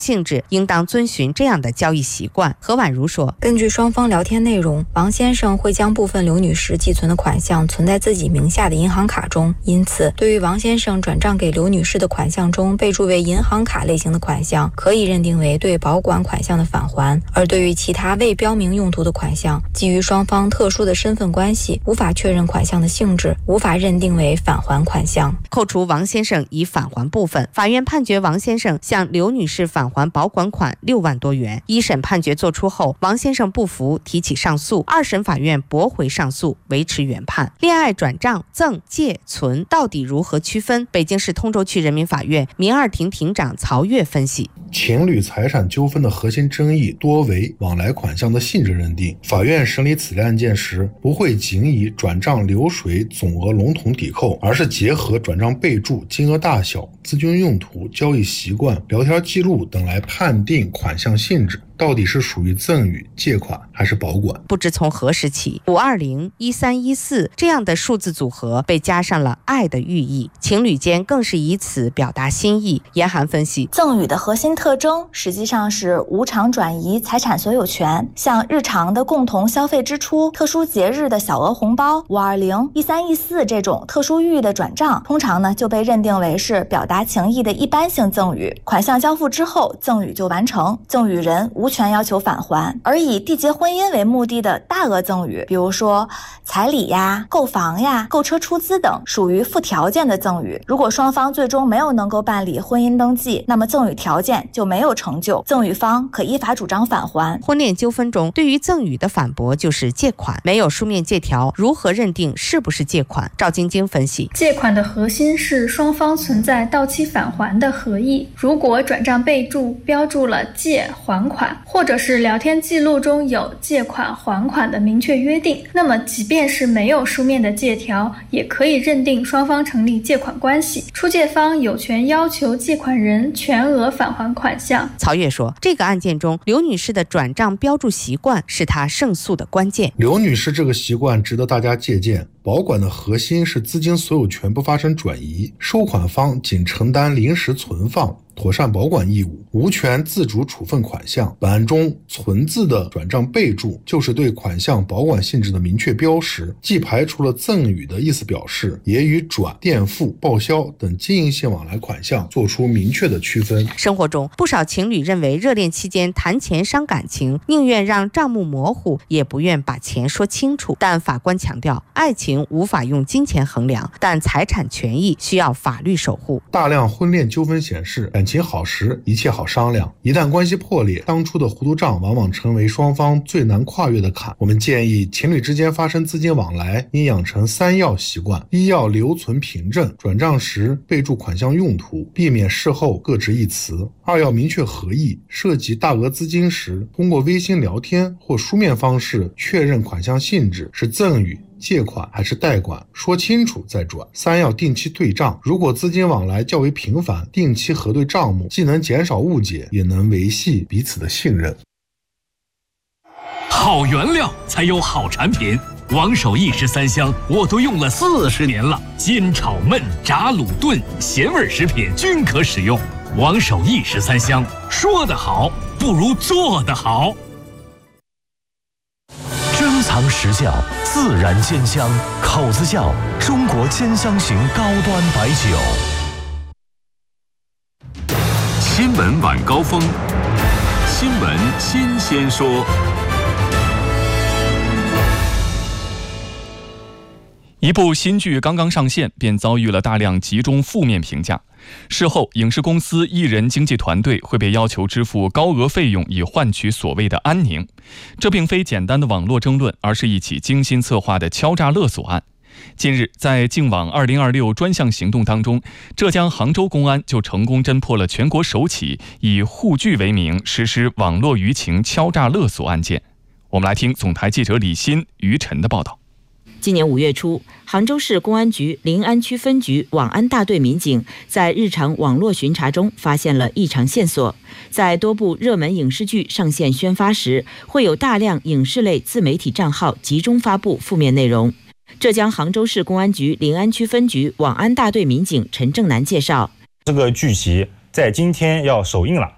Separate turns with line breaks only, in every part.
性质应当遵循这样的交易习惯。何婉如说，
根据双方聊天内容，王先生会将部分刘女士寄存的款项存在自己名下的银行卡中，因此对于王先生转账给刘女士的款项中备注为银行卡类型的款项，可以认定为对保管款项的返还；而对于其他未标明用途的款项，基于双方特殊的身份关系，无法确认款项的性质，无法认定为返还款项。
扣除王先生已返还部分，法院判决王先生向刘女士返还保管款6万多元。一审判决作出后，王先生不服，提起上诉，二审法院驳回上诉，维持原判。恋爱转账、赠、借、存到底如何区分？北京市通州区人民法院民二庭庭长曹越分析，
情侣财产纠纷的核心争议多为往来款项的性质认定。法院审理此类案件时，不会仅以转账流水总额笼统抵扣，而是结合转账备注、金额大小、资金用途、交易习惯、聊天记录等来判定款项性质到底是属于赠与、借款还是保管。
不知从何时起，520、1314这样的数字组合被加上了爱的寓意，情侣间更是以此表达心意。严涵分析，
赠与的核心特征实际上是无偿转移财产所有权，像日常的共同消费支出、特殊节日的小额红包、520、1314这种特殊寓意的转账，通常呢就被认定为是表达情意的一般性赠与，款项交付之后，赠与就完成，赠与人无权要求返还。而以缔结婚姻为目的的大额赠与，比如说彩礼呀、购房呀、购车出资等，属于附条件的赠与。如果双方最终没有能够办理婚姻登记，那么赠与条件就没有成就，赠与方可依法主张返还。
婚恋纠纷中对于赠与的反驳就是借款，没有书面借条，如何认定是不是借款？赵晶晶分析，
借款的核心是双方存在到期返还的合意。如果转账备注标注了借还款，或者是聊天记录中有借款还款的明确约定，那么即便是没有书面的借条，也可以认定双方成立借款关系，出借方有权要求借款人全额返还款项。
曹越说，这个案件中刘女士的转账标注习惯是她胜诉的关键。
刘女士这个习惯值得大家借鉴。保管的核心是资金所有权不发生转移，收款方仅承担临时存放、妥善保管义务，无权自主处分款项。本案中存字的转账备注就是对款项保管性质的明确标识，既排除了赠与的意思表示，也与转、垫付、报销等经营性往来款项做出明确的区分。
生活中不少情侣认为热恋期间谈钱伤感情，宁愿让账目模糊，也不愿把钱说清楚。但法官强调，爱情无法用金钱衡量，但财产权益需要法律守护。
大量婚恋纠纷显示，感情好时一切好商量，一旦关系破裂，当初的糊涂账往往成为双方最难跨越的坎。我们建议情侣之间发生资金往来应养成3要习惯：一要留存凭证，转账时备注款项用途，避免事后各执一词；二要明确合意，涉及大额资金时，通过微信聊天或书面方式确认款项性质是赠与、借款还是贷款，说清楚再转。3要定期对账，如果资金往来较为频繁，定期核对账目，既能减少误解，也能维系彼此的信任。
好原料才有好产品，王守义13香我都用了40年了，煎炒焖炸卤炖咸味食品均可使用。王守义13香，说得好不如做得好。
珍藏实窖，自然煎香，口子窖，中国煎香型高端白酒。
新闻晚高峰，新闻新鲜说。
一部新剧刚刚上线，便遭遇了大量集中负面评价。事后，影视公司、艺人经纪团队会被要求支付高额费用，以换取所谓的安宁。这并非简单的网络争论，而是一起精心策划的敲诈勒索案。近日，在净网2026专项行动当中，浙江杭州公安就成功侦破了全国首起以沪剧为名实施网络舆情敲诈勒索案件。我们来听总台记者李欣、于晨的报道。
今年5月初，杭州市公安局临安区分局网安大队民警在日常网络巡查中发现了异常线索，在多部热门影视剧上线宣发时，会有大量影视类自媒体账号集中发布负面内容。浙江杭州市公安局临安区分局网安大队民警陈正南介绍，
这个剧集在今天要首映了，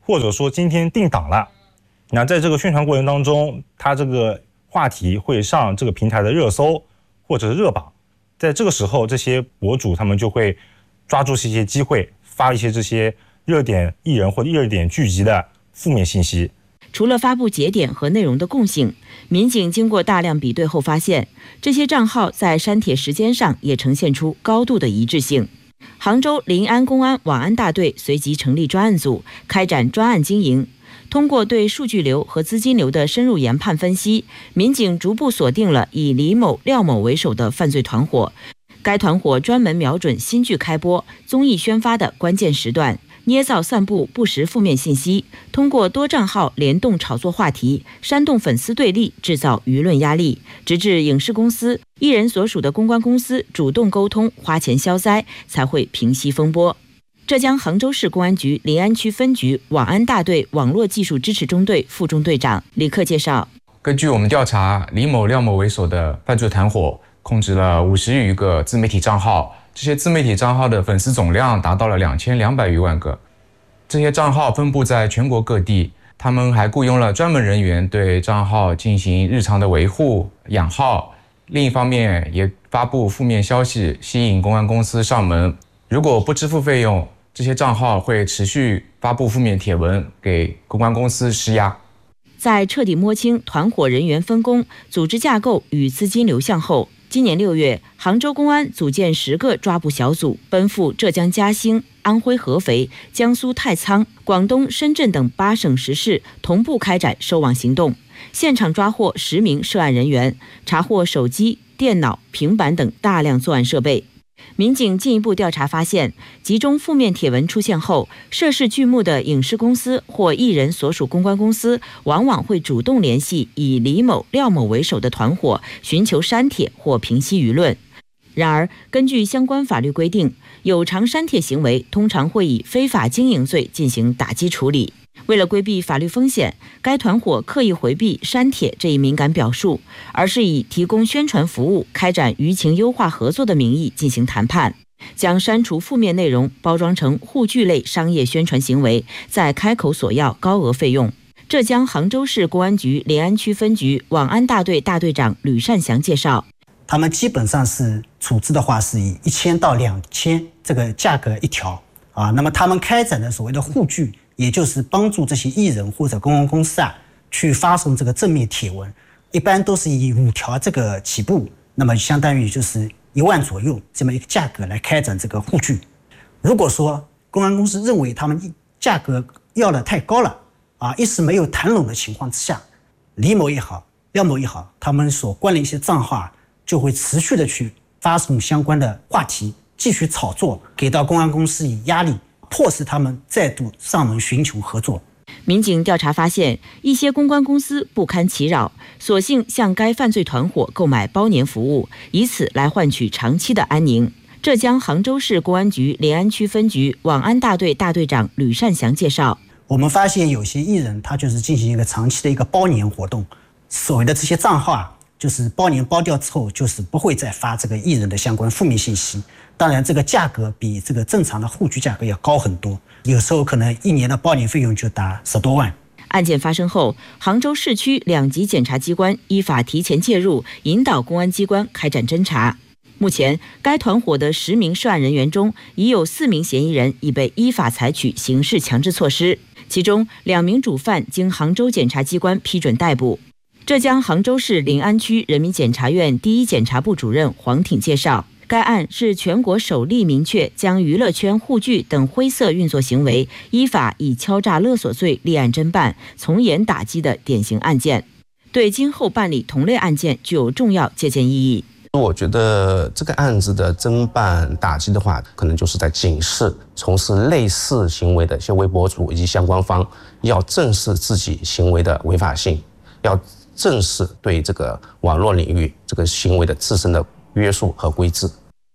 或者说今天定档了，那在这个宣传过程当中，它这个话题会上这个平台的热搜或者是热榜，在这个时候，这些博主他们就会抓住这些机会，发一些这些热点艺人或者热点剧集的负面信息。
除了发布节点和内容的共性，民警经过大量比对后发现，这些账号在删帖时间上也呈现出高度的一致性。杭州临安公安网安大队随即成立专案组，开展专案经营。通过对数据流和资金流的深入研判分析，民警逐步锁定了以李某、廖某为首的犯罪团伙。该团伙专门瞄准新剧开播、综艺宣发的关键时段，捏造散布不实负面信息，通过多账号联动炒作话题，煽动粉丝对立，制造舆论压力，直至影视公司、艺人所属的公关公司主动沟通，花钱消灾，才会平息风波。浙江杭州市公安局临安区分局网安大队网络技术支持中队副中队长李克介绍，
根据我们调查，李某、廖某为首的犯罪团伙控制了50余个自媒体账号，这些自媒体账号的粉丝总量达到了2200余万个。这些账号分布在全国各地，他们还雇佣了专门人员对账号进行日常的维护、养号。另一方面，也发布负面消息，吸引公安公司上门。如果不支付费用，这些账号会持续发布负面帖文，给公关公司施压。
在彻底摸清团伙人员分工、组织架构与资金流向后，今年6月，杭州公安组建10个抓捕小组，奔赴浙江嘉兴、安徽合肥、江苏太仓、广东深圳等8省10市，同步开展收网行动，现场抓获10名涉案人员，查获手机、电脑、平板等大量作案设备。民警进一步调查发现，集中负面帖文出现后，涉事剧目的影视公司或艺人所属公关公司往往会主动联系以李某、廖某为首的团伙，寻求删帖或平息舆论。然而，根据相关法律规定，有偿删帖行为通常会以非法经营罪进行打击处理。为了规避法律风险，该团伙刻意回避删帖这一敏感表述，而是以提供宣传服务、开展舆情优化合作的名义进行谈判，将删除负面内容包装成护具类商业宣传行为，再开口索要高额费用。浙江杭州市公安局临安区分局网安大队大队长吕善祥介绍，
他们基本上是处置的话是以1000到2000这个价格一条啊，那么他们开展的所谓的护具，也就是帮助这些艺人或者公关公司去发送这个正面帖文，一般都是以5条这个起步，那么相当于就是1万左右这么一个价格来开展这个护具。如果说公安公司认为他们价格要的太高了一时没有谈拢的情况之下，李某也好，廖某也好，他们所关的一些账号就会持续的去发送相关的话题，继续炒作，给到公安公司以压力，迫使他们再度上门寻求合作。
民警调查发现，一些公关公司不堪其扰，索性向该犯罪团伙购买包年服务，以此来换取长期的安宁。浙江杭州市公安局临安区分局网安大队大队长吕善祥介绍，
我们发现有些艺人他就是进行一个长期的一个包年活动，所谓的这些账号就是包年包掉之后，就是不会再发这个艺人的相关负面信息。当然这个价格比这个正常的护具价格要高很多，有时候可能1年的包年费用就达10多万。
案件发生后，杭州市区2级检察机关依法提前介入，引导公安机关开展侦查。目前，该团伙的10名涉案人员中，已有4名嫌疑人已被依法采取刑事强制措施，其中2名主犯经杭州检察机关批准逮捕。浙江杭州市临安区人民检察院第一检察部主任黄挺介绍，该案是全国首例明确将娱乐圈护具等灰色运作行为依法以敲诈勒索罪立案侦办，从严打击的典型案件，对今后办理同类案件具有重要借鉴意义。
我觉得这个案子的侦办打击的话，可能就是在警示从事类似行为的一些微博主以及相关方，要正视自己行为的违法性，要正视对这个网络领域这个行为的自身的约束和规制。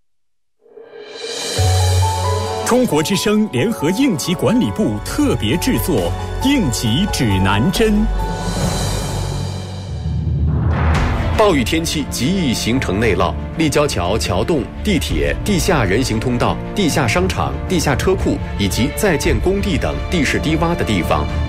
中国之声联合应急管理部特别制作应急指南针。
暴雨天气极易形成内涝，立交桥、桥洞、地铁、地下人行通道、地下商场、地下车库以及在建工地等地势低洼的地方，